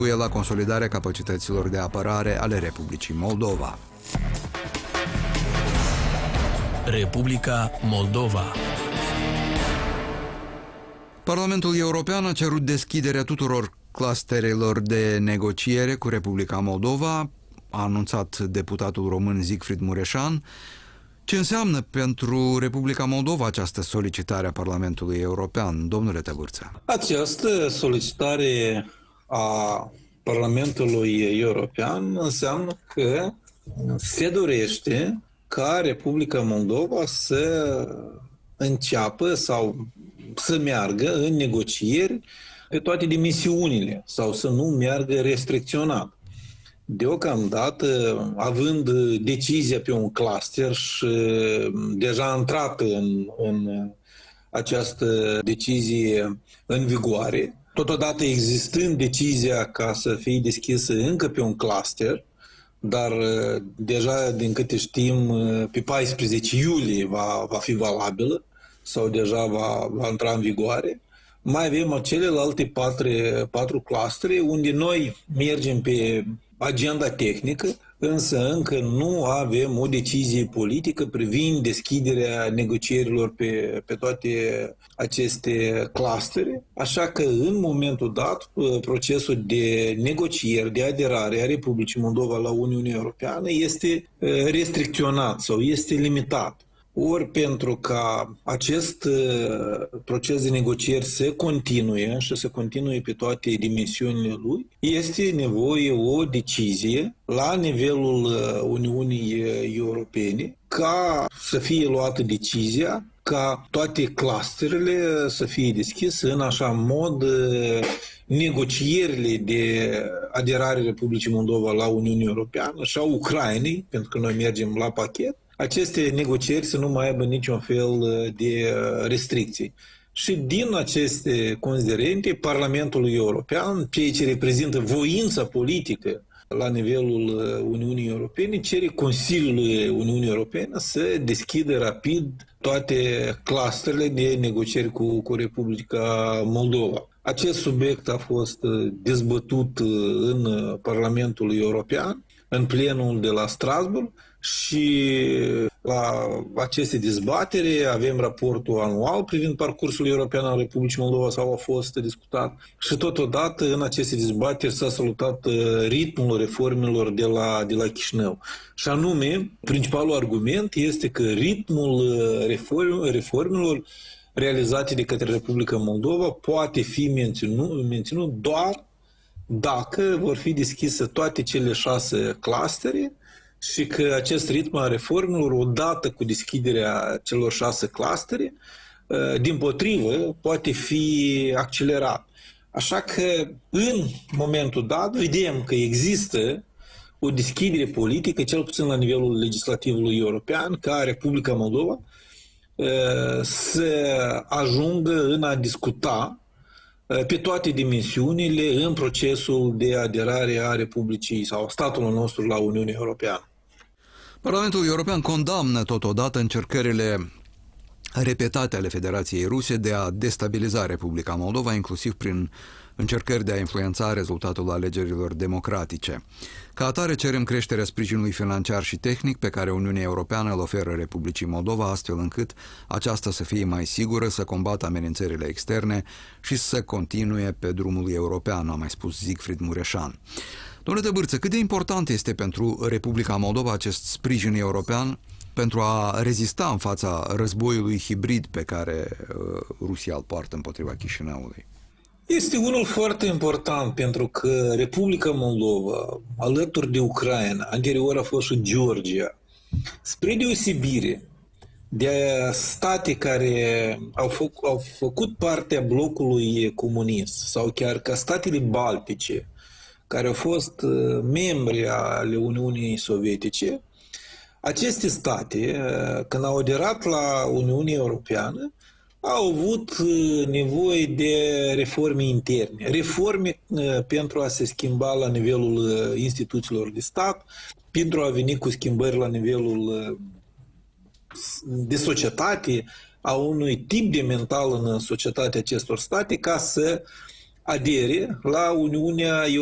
la consolidarea capacităților de apărare ale Republicii Moldova. Republica Moldova. Parlamentul European a cerut deschiderea tuturor clusterelor de negociere cu Republica Moldova, a anunțat deputatul român Siegfried Mureșan. Ce înseamnă pentru Republica Moldova această solicitare a Parlamentului European, domnule Tăbârță? Această solicitare a Parlamentului European înseamnă că se dorește ca Republica Moldova să înceapă sau să meargă în negocieri pe toate dimensiunile sau să nu meargă restricționat. Deocamdată, având decizia pe un cluster și deja intrată în această decizie în vigoare, totodată existând decizia ca să fie deschisă încă pe un cluster, dar deja, din câte știm, pe 14 iulie va fi valabilă sau deja va intra în vigoare, mai avem celelalte patru clustere unde noi mergem pe agenda tehnică, însă încă nu avem o decizie politică privind deschiderea negocierilor pe toate aceste clustere. Așa că în momentul dat procesul de negocieri, de aderare a Republicii Moldova la Uniunea Europeană este restricționat sau este limitat. Ori pentru ca acest proces de negocieri să continue și să continue pe toate dimensiunile lui, este nevoie o decizie la nivelul Uniunii Europene ca să fie luată decizia ca toate clusterele să fie deschise în așa mod negocierile de aderare Republicii Moldova la Uniunea Europeană și a Ucrainei, pentru că noi mergem la pachet, aceste negocieri să nu mai aibă niciun fel de restricții. Și din aceste considerente, Parlamentul European, ceea ce reprezintă voința politică la nivelul Uniunii Europene, cere Consiliului Uniunii Europene să deschidă rapid toate clusterele de negocieri cu Republica Moldova. Acest subiect a fost dezbătut în Parlamentul European, în plenul de la Strasbourg, și la aceste dezbatere avem raportul anual privind parcursul european al Republicii Moldova sau a fost discutat și totodată în aceste dezbateri s-a salutat ritmul reformelor de la Chișinău. Și anume, principalul argument este că ritmul reformelor realizate de către Republica Moldova poate fi menținut doar dacă vor fi deschise toate cele 6 clustere și că acest ritm al reformelor, odată cu deschiderea celor 6 clustere, dimpotrivă, poate fi accelerat. Așa că, în momentul dat, vedem că există o deschidere politică, cel puțin la nivelul legislativului european, ca Republica Moldova să ajungă în a discuta pe toate dimensiunile în procesul de aderare a Republicii sau statului nostru la Uniunea Europeană. Parlamentul European condamnă totodată încercările repetate ale Federației Ruse de a destabiliza Republica Moldova, inclusiv prin încercări de a influența rezultatul alegerilor democratice. Ca atare, cerem creșterea sprijinului financiar și tehnic pe care Uniunea Europeană îl oferă Republicii Moldova, astfel încât aceasta să fie mai sigură, să combată amenințările externe și să continue pe drumul european, a mai spus Siegfried Mureșan. Domnule Tăbârță, cât de important este pentru Republica Moldova acest sprijin european pentru a rezista în fața războiului hibrid pe care Rusia îl poartă împotriva Chișinăului? Este unul foarte important pentru că Republica Moldova, alături de Ucraina, anterior a fost și Georgia, spre deosebire de state care au făcut partea blocului comunist sau chiar ca statele baltice, care au fost membri ale Uniunii Sovietice, aceste state, când au aderat la Uniunea Europeană, au avut nevoie de reforme interne, reforme pentru a se schimba la nivelul instituțiilor de stat, pentru a veni cu schimbări la nivelul de societate, a unui tip de mental în societatea acestor state, ca să adere la Uniunea Europeană.